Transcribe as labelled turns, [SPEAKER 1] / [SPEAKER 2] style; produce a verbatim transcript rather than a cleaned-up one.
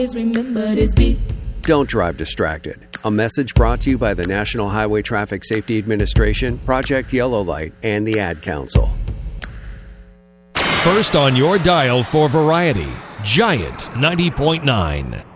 [SPEAKER 1] remember this beat.
[SPEAKER 2] Don't drive distracted. A message brought to you by the National Highway Traffic Safety Administration, Project Yellow Light, and the Ad Council.
[SPEAKER 3] First on your dial for variety, Giant ninety point nine.